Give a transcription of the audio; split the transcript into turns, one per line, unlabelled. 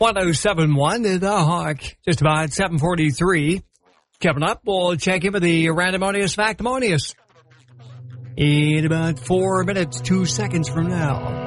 1071 The Hawk. Just about 7:43. Coming up, we'll check in with the Randomonious Factimonious in about 4 minutes, 2 seconds from now.